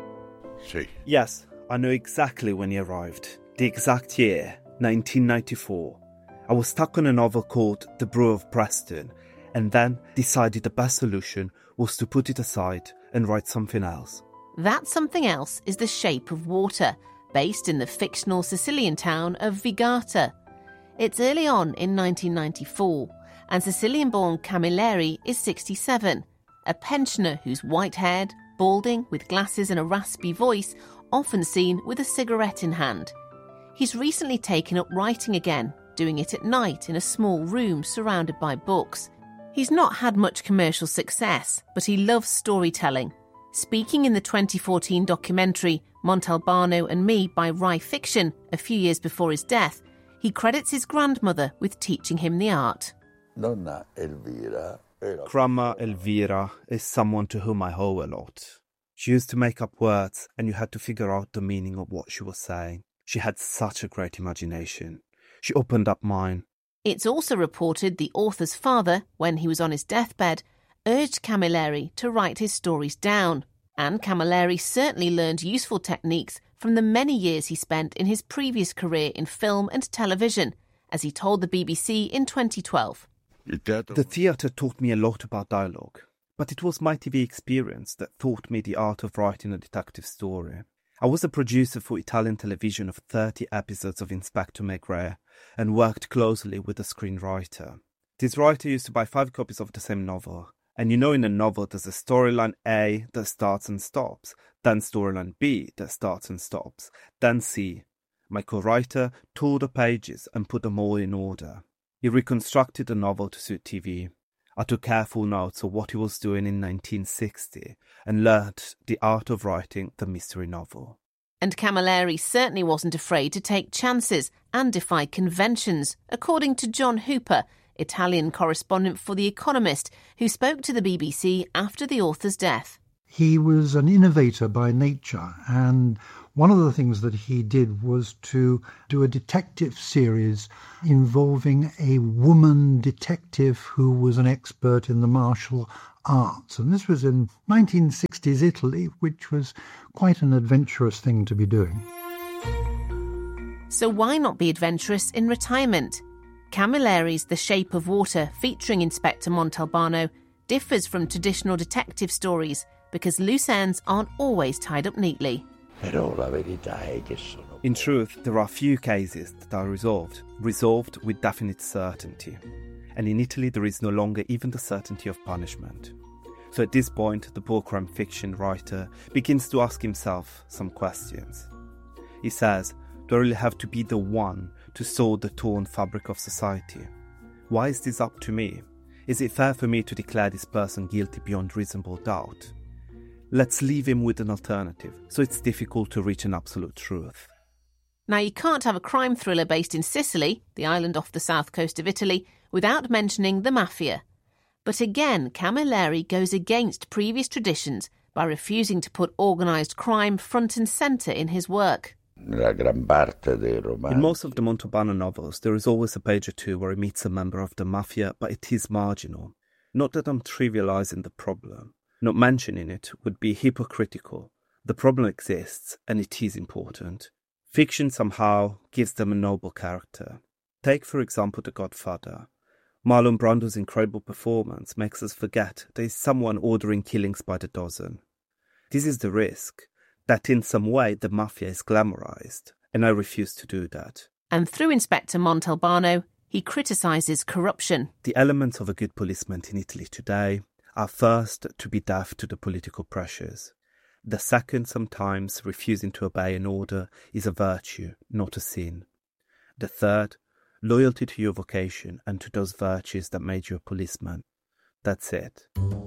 See. Yes, I know exactly when he arrived. The exact year, nineteen ninety-four. I was stuck on a novel called The Brew of Preston, and then decided the best solution was to put it aside and write something else. That something else is The Shape of Water, based in the fictional Sicilian town of Vigata. It's early on in nineteen ninety-four, and Sicilian-born Camilleri is sixty-seven, a pensioner who's white-haired, balding, with glasses and a raspy voice, often seen with a cigarette in hand. He's recently taken up writing again, doing it at night in a small room surrounded by books. He's not had much commercial success, but he loves storytelling. Speaking in the twenty fourteen documentary Montalbano and Me by Rai Fiction, a few years before his death, he credits his grandmother with teaching him the art. Nonna Elvira. Grandma Elvira is someone to whom I owe a lot. She used to make up words, and you had to figure out the meaning of what she was saying. She had such a great imagination. She opened up mine. It's also reported the author's father, when he was on his deathbed, urged Camilleri to write his stories down. And Camilleri certainly learned useful techniques from the many years he spent in his previous career in film and television, as he told the B B C in twenty twelve. The theatre taught me a lot about dialogue, but it was my T V experience that taught me the art of writing a detective story. I was a producer for Italian television of thirty episodes of Inspector Maigret and worked closely with the screenwriter. This writer used to buy five copies of the same novel. And you know in a novel there's a storyline A that starts and stops, then storyline B that starts and stops, then C. My co-writer tore the pages and put them all in order. He reconstructed the novel to suit T V. I took careful notes of what he was doing in nineteen sixty and learnt the art of writing the mystery novel. And Camilleri certainly wasn't afraid to take chances and defy conventions, according to John Hooper, Italian correspondent for The Economist, who spoke to the B B C after the author's death. He was an innovator by nature, and one of the things that he did was to do a detective series involving a woman detective who was an expert in the martial arts. And this was in nineteen sixties Italy, which was quite an adventurous thing to be doing. So why not be adventurous in retirement? Camilleri's The Shape of Water, featuring Inspector Montalbano, differs from traditional detective stories because loose ends aren't always tied up neatly. In truth, there are few cases that are resolved, resolved with definite certainty. And in Italy there is no longer even the certainty of punishment. So at this point, the poor crime fiction writer begins to ask himself some questions. He says, do I really have to be the one to sew the torn fabric of society? Why is this up to me? Is it fair for me to declare this person guilty beyond reasonable doubt? Let's leave him with an alternative, so it's difficult to reach an absolute truth. Now, you can't have a crime thriller based in Sicily, the island off the south coast of Italy, without mentioning the mafia. But again, Camilleri goes against previous traditions by refusing to put organised crime front and centre in his work. In most of the Montalbano novels, there is always a page or two where he meets a member of the mafia, but it is marginal. Not that I'm trivialising the problem. Not mentioning it would be hypocritical. The problem exists, and it is important. Fiction somehow gives them a noble character. Take, for example, The Godfather. Marlon Brando's incredible performance makes us forget there is someone ordering killings by the dozen. This is the risk, that in some way the mafia is glamorized, and I refuse to do that. And through Inspector Montalbano, he criticises corruption. The elements of a good policeman in Italy today are first to be deaf to the political pressures. The second, sometimes refusing to obey an order is a virtue, not a sin. The third, loyalty to your vocation and to those virtues that made you a policeman. That's it.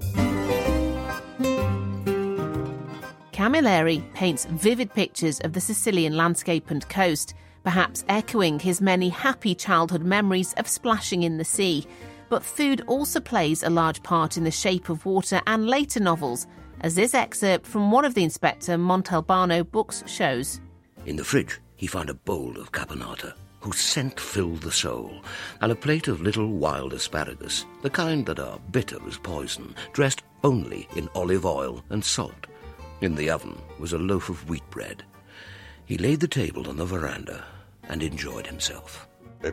Camilleri paints vivid pictures of the Sicilian landscape and coast, perhaps echoing his many happy childhood memories of splashing in the sea. But food also plays a large part in The Shape of Water and later novels, as this excerpt from one of the Inspector Montalbano books shows. In the fridge, he found a bowl of caponata, whose scent filled the soul, and a plate of little wild asparagus, the kind that are bitter as poison, dressed only in olive oil and salt. In the oven was a loaf of wheat bread. He laid the table on the veranda and enjoyed himself. It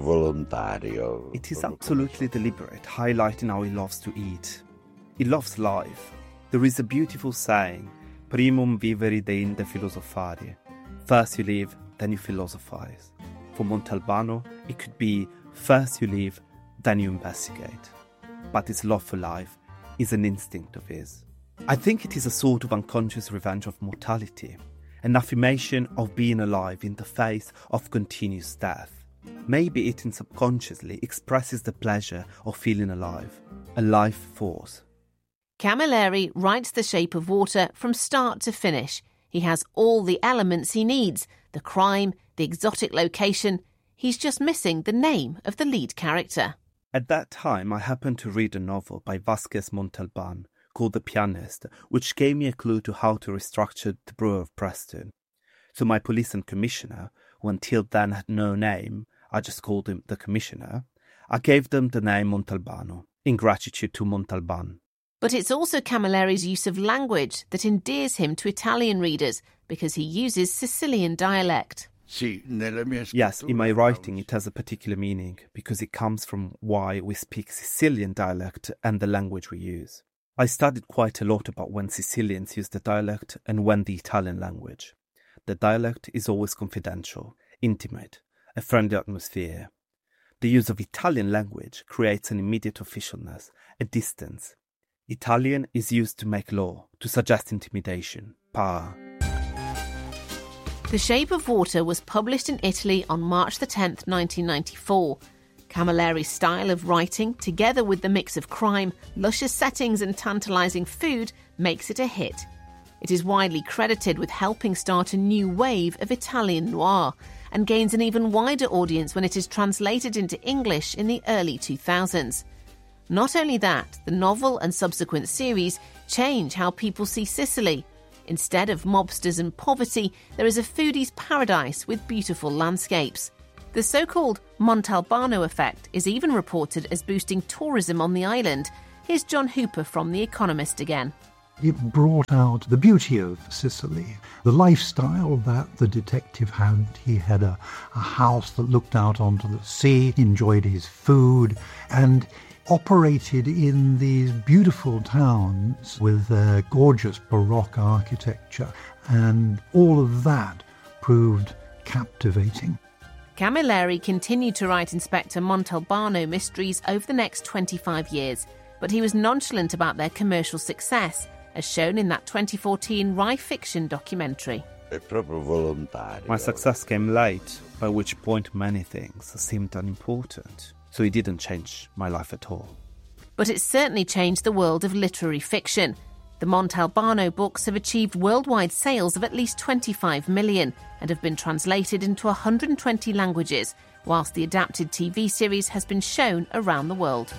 is absolutely deliberate, highlighting how he loves to eat. He loves life. There is a beautiful saying, primum vivere deinde philosophari. First you live, then you philosophize. For Montalbano, it could be first you live, then you investigate. But his love for life is an instinct of his. I think it is a sort of unconscious revenge of mortality, an affirmation of being alive in the face of continuous death. Maybe it subconsciously expresses the pleasure of feeling alive, a life force. Camilleri writes The Shape of Water from start to finish. He has all the elements he needs, the crime, the exotic location. He's just missing the name of the lead character. At that time, I happened to read a novel by Vasquez Montalban called The Pianist, which gave me a clue to how to restructure the Brewer of Preston. So my police and commissioner, who until then had no name, I just called him the commissioner, I gave them the name Montalbano, in gratitude to Montalban. But it's also Camilleri's use of language that endears him to Italian readers, because he uses Sicilian dialect. Yes, in my writing it has a particular meaning, because it comes from why we speak Sicilian dialect and the language we use. I studied quite a lot about when Sicilians use the dialect and when the Italian language. The dialect is always confidential, intimate, a friendly atmosphere. The use of Italian language creates an immediate officialness, a distance. Italian is used to make law, to suggest intimidation, power. The Shape of Water was published in Italy on March the tenth, nineteen ninety-four. Camilleri's style of writing, together with the mix of crime, luscious settings and tantalising food, makes it a hit. It is widely credited with helping start a new wave of Italian noir, and gains an even wider audience when it is translated into English in the early two thousands. Not only that, the novel and subsequent series change how people see Sicily. Instead of mobsters and poverty, there is a foodie's paradise with beautiful landscapes. The so-called Montalbano effect is even reported as boosting tourism on the island. Here's John Hooper from The Economist again. It brought out the beauty of Sicily, the lifestyle that the detective had. He had a, a house that looked out onto the sea, enjoyed his food, and operated in these beautiful towns with their gorgeous Baroque architecture, and all of that proved captivating. Camilleri continued to write Inspector Montalbano mysteries over the next twenty-five years, but he was nonchalant about their commercial success, as shown in that twenty fourteen Rai Fiction documentary. My success came late, by which point many things seemed unimportant, so it didn't change my life at all. But it certainly changed the world of literary fiction. The Montalbano books have achieved worldwide sales of at least twenty-five million and have been translated into one hundred twenty languages, whilst the adapted T V series has been shown around the world.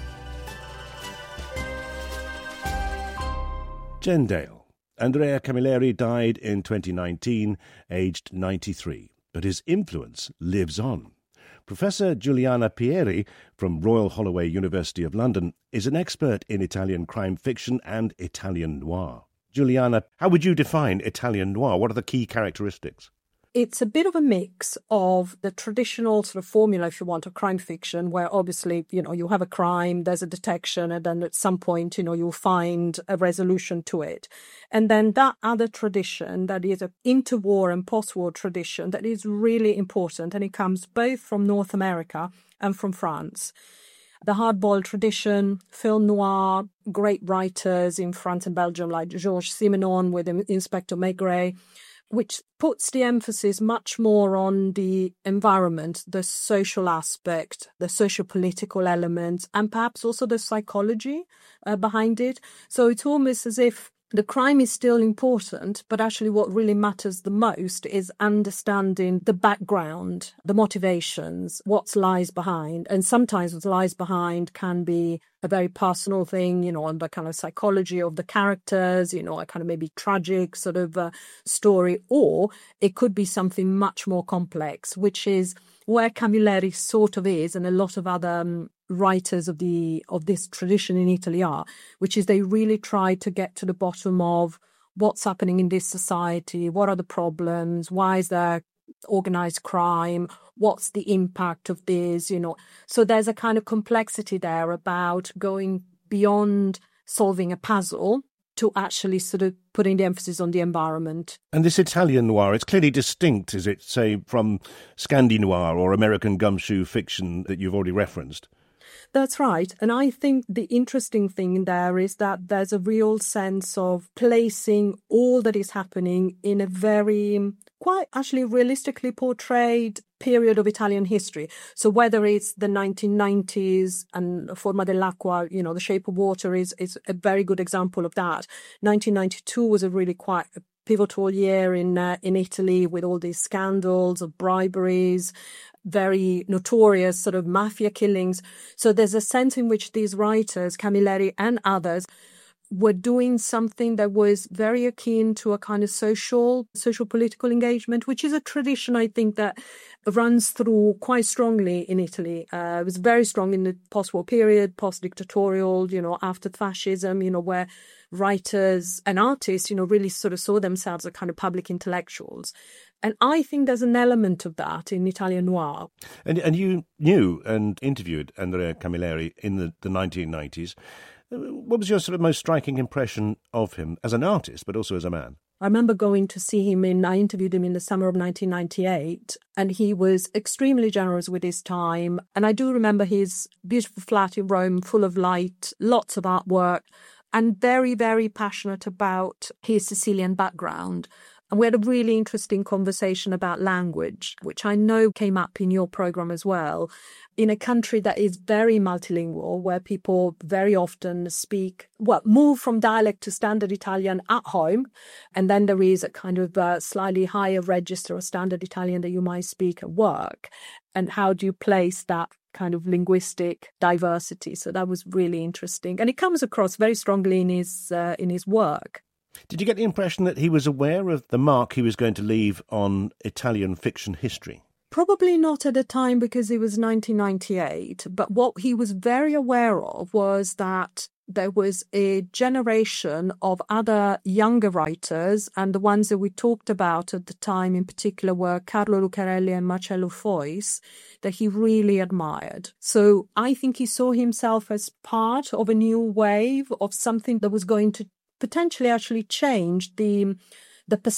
Jen Dale. Andrea Camilleri died in twenty nineteen, aged ninety-three, but his influence lives on. Professor Giuliana Pieri from Royal Holloway University of London is an expert in Italian crime fiction and Italian noir. Giuliana, how would you define Italian noir? What are the key characteristics? It's a bit of a mix of the traditional sort of formula, if you want, of crime fiction, where obviously, you know, you have a crime, there's a detection, and then at some point, you know, you'll find a resolution to it. And then that other tradition that is an interwar and post-war tradition that is really important, and it comes both from North America and from France. The hard-boiled tradition, film noir, great writers in France and Belgium like Georges Simenon with Inspector Maigret, which puts the emphasis much more on the environment, the social aspect, the socio-political elements, and perhaps also the psychology uh, behind it. So it's almost as if the crime is still important, but actually what really matters the most is understanding the background, the motivations, what lies behind. And sometimes what lies behind can be a very personal thing, you know, on the kind of psychology of the characters, you know, a kind of maybe tragic sort of uh, story, or it could be something much more complex, which is where Camilleri sort of is, and a lot of other um, writers of the of this tradition in Italy are, which is they really try to get to the bottom of what's happening in this society, what are the problems, why is there organized crime, what's the impact of this, you know. So there's a kind of complexity there about going beyond solving a puzzle to actually sort of putting the emphasis on the environment. And this Italian noir, it's clearly distinct, is it, say, from Scandi noir or American gumshoe fiction that you've already referenced? That's right. And I think the interesting thing there is that there's a real sense of placing all that is happening in a very, quite actually realistically portrayed period of Italian history. So whether it's the nineteen nineties and Forma dell'Acqua, you know, The Shape of Water is, is a very good example of that. nineteen ninety-two was a really quite a pivotal year in uh, in Italy with all these scandals of briberies, very notorious sort of mafia killings. So there's a sense in which these writers, Camilleri and others, were doing something that was very akin to a kind of social, social political engagement, which is a tradition, I think, that runs through quite strongly in Italy. Uh, it was very strong in the post-war period, post-dictatorial, you know, after fascism, you know, where writers and artists, you know, really sort of saw themselves as kind of public intellectuals. And I think there's an element of that in Italian noir. And and you knew and interviewed Andrea Camilleri in the, the nineteen nineties. What was your sort of most striking impression of him as an artist, but also as a man? I remember going to see him in, I interviewed him in the summer of nineteen ninety-eight, and he was extremely generous with his time. And I do remember his beautiful flat in Rome, full of light, lots of artwork, and very, very passionate about his Sicilian background. And we had a really interesting conversation about language, which I know came up in your program as well. In a country that is very multilingual, where people very often speak, well, move from dialect to standard Italian at home, and then there is a kind of uh, slightly higher register of standard Italian that you might speak at work. And how do you place that kind of linguistic diversity? So that was really interesting. And it comes across very strongly in his uh, in his work. Did you get the impression that he was aware of the mark he was going to leave on Italian fiction history? Probably not at the time, because it was nineteen ninety-eight. But what he was very aware of was that there was a generation of other younger writers, and the ones that we talked about at the time in particular were Carlo Lucarelli and Marcello Fois, that he really admired. So I think he saw himself as part of a new wave of something that was going to potentially actually change the the perception